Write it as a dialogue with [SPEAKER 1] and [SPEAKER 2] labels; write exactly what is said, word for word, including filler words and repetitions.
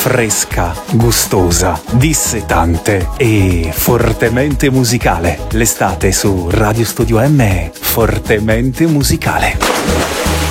[SPEAKER 1] fresca, gustosa, dissetante e fortemente musicale. L'estate su Radio Studio M è fortemente musicale.